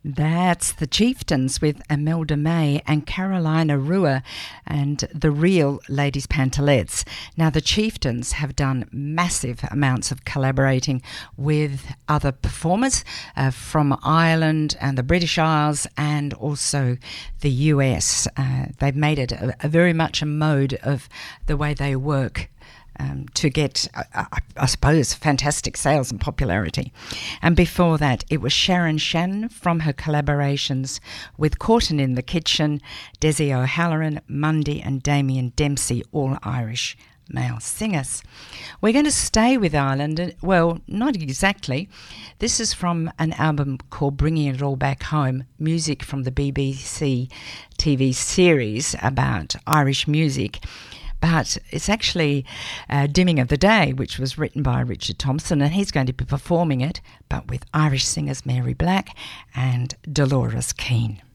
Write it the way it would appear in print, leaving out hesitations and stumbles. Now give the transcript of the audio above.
That's the Chieftains with Imelda May and Carolina Rua and the Real Ladies Pantalettes. Now, the Chieftains have done massive amounts of collaborating with other performers from Ireland and the British Isles and also the US. They've made it a very much a mode of the way they work to get, I suppose, fantastic sales and popularity. And before that, it was Sharon Shannon from her collaborations with Corton in the Kitchen, Desi O'Halloran, Mundy and Damien Dempsey, all Irish male singers. We're going to stay with Ireland. Well, not exactly. This is from an album called Bringing It All Back Home, music from the BBC TV series about Irish music. But it's actually Dimming of the Day, which was written by Richard Thompson, and he's going to be performing it, but with Irish singers Mary Black and Dolores Keane.